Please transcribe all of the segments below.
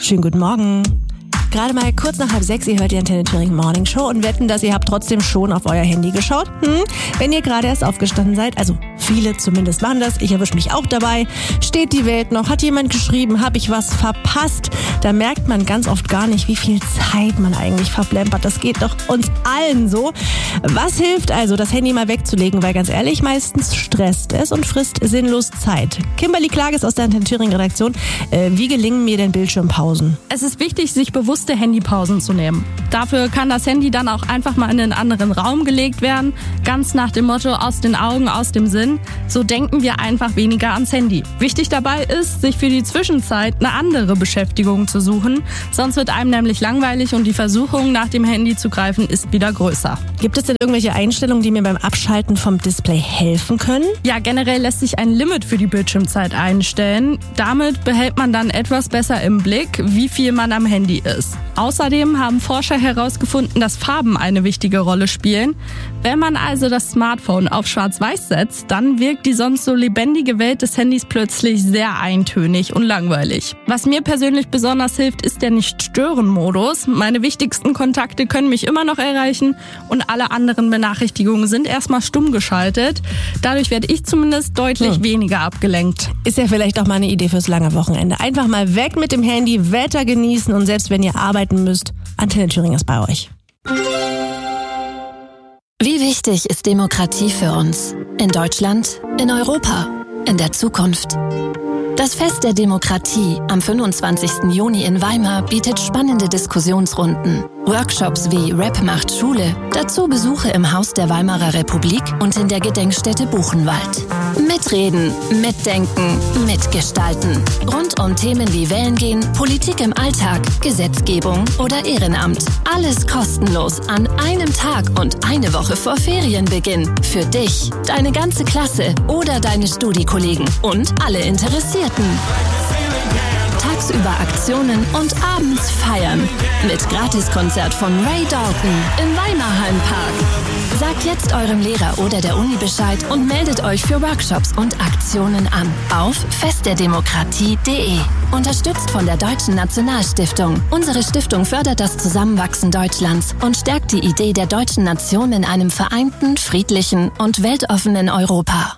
Schönen guten Morgen. Gerade mal kurz nach 5:30, ihr hört die Antenne Thüringen Morning Show und wetten, dass ihr habt trotzdem schon auf euer Handy geschaut. Wenn ihr gerade erst aufgestanden seid, also viele zumindest machen das, ich erwische mich auch dabei. Steht die Welt noch? Hat jemand geschrieben? Habe ich was verpasst? Da merkt man ganz oft gar nicht, wie viel Zeit man eigentlich verplempert. Das geht doch uns allen so. Was hilft also, das Handy mal wegzulegen? Weil ganz ehrlich, meistens stresst es und frisst sinnlos Zeit. Kimberly Klages aus der Antenne Thüringen Redaktion. Wie gelingen mir denn Bildschirmpausen? Es ist wichtig, sich bewusste Handypausen zu nehmen. Dafür kann das Handy dann auch einfach mal in einen anderen Raum gelegt werden. Ganz nach dem Motto, aus den Augen, aus dem Sinn. So denken wir einfach weniger ans Handy. Wichtig dabei ist, sich für die Zwischenzeit eine andere Beschäftigung zu suchen. Sonst wird einem nämlich langweilig und die Versuchung, nach dem Handy zu greifen, ist wieder größer. Gibt es denn irgendwelche Einstellungen, die mir beim Abschalten vom Display helfen können? Ja, generell lässt sich ein Limit für die Bildschirmzeit einstellen. Damit behält man dann etwas besser im Blick, wie viel man am Handy ist. Außerdem haben Forscher herausgefunden, dass Farben eine wichtige Rolle spielen. Wenn man also das Smartphone auf Schwarz-Weiß setzt, dann wirkt die sonst so lebendige Welt des Handys plötzlich sehr eintönig und langweilig. Was mir persönlich besonders hilft, ist der Nicht-Stören-Modus. Meine wichtigsten Kontakte können mich immer noch erreichen und alle anderen Benachrichtigungen sind erstmal stumm geschaltet. Dadurch werde ich zumindest deutlich weniger abgelenkt. Ist ja vielleicht auch mal eine Idee fürs lange Wochenende. Einfach mal weg mit dem Handy, Wetter genießen und selbst wenn ihr arbeiten müsst, Antenne Thüringen ist bei euch. Wie wichtig ist Demokratie für uns? In Deutschland, in Europa, in der Zukunft? Das Fest der Demokratie am 25. Juni in Weimar bietet spannende Diskussionsrunden, Workshops wie Rap macht Schule, dazu Besuche im Haus der Weimarer Republik und in der Gedenkstätte Buchenwald. Mitreden, mitdenken, mitgestalten. Rund um Themen wie Wählen gehen, Politik im Alltag, Gesetzgebung oder Ehrenamt. Alles kostenlos an einem Tag und eine Woche vor Ferienbeginn. Für dich, deine ganze Klasse oder deine Studiekollegen und alle Interessierten. Tagsüber Aktionen und abends feiern. Mit Gratiskonzert von Ray Dalton im Weimarhallen Park. Sagt jetzt eurem Lehrer oder der Uni Bescheid und meldet euch für Workshops und Aktionen an auf festderdemokratie.de. Unterstützt von der Deutschen Nationalstiftung. Unsere Stiftung fördert das Zusammenwachsen Deutschlands und stärkt die Idee der deutschen Nation in einem vereinten, friedlichen und weltoffenen Europa.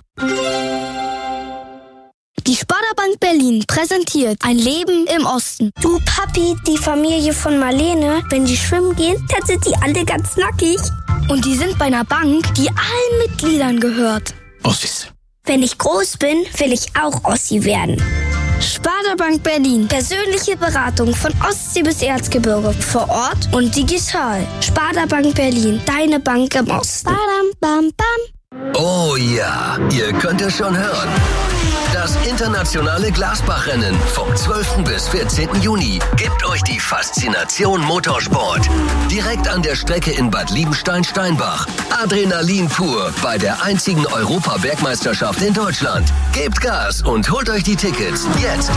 Die Sparda-Bank Berlin präsentiert ein Leben im Osten. Du Papi, die Familie von Marlene, wenn die schwimmen gehen, dann sind die alle ganz nackig. Und die sind bei einer Bank, die allen Mitgliedern gehört. Ossis. Wenn ich groß bin, will ich auch Ossi werden. Sparda-Bank Berlin. Persönliche Beratung von Ostsee bis Erzgebirge. Vor Ort und digital. Sparda-Bank Berlin. Deine Bank im Osten. Badam, bam, bam. Oh ja, ihr könnt es schon hören. Das internationale Glasbach-Rennen vom 12. bis 14. Juni gibt euch die Faszination Motorsport. Direkt an der Strecke in Bad Liebenstein-Steinbach. Adrenalin pur bei der einzigen Europa-Bergmeisterschaft in Deutschland. Gebt Gas und holt euch die Tickets jetzt